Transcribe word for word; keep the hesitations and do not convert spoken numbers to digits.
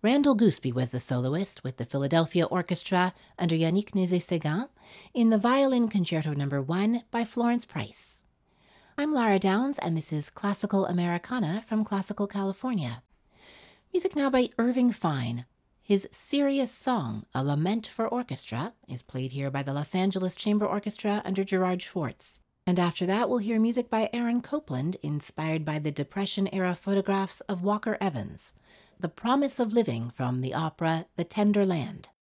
Randall Gooseby was the soloist with the Philadelphia Orchestra under Yannick Nézet-Séguin in the Violin Concerto Number one by Florence Price. I'm Lara Downs, and this is Classical Americana from Classical California. Music now by Irving Fine. His Serious Song, A Lament for Orchestra, is played here by the Los Angeles Chamber Orchestra under Gerard Schwartz. And after that, we'll hear music by Aaron Copland, inspired by the Depression-era photographs of Walker Evans, The Promise of Living from the opera The Tender Land.